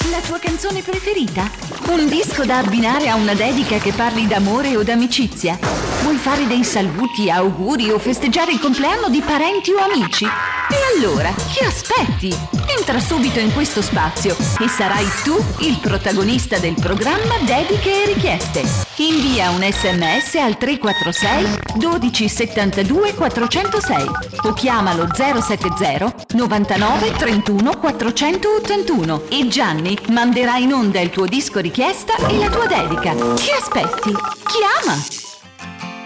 La tua canzone preferita? Un disco da abbinare a una dedica che parli d'amore o d'amicizia? Vuoi fare dei saluti, auguri o festeggiare il compleanno di parenti o amici? E allora, che aspetti? Entra subito in questo spazio e sarai tu il protagonista del programma Dediche e Richieste. Invia un SMS al 346 12 72 406 o chiamalo 070 99 31 481 e Gianni manderà in onda il tuo disco richiesta e la tua dedica. Che aspetti? Chiama!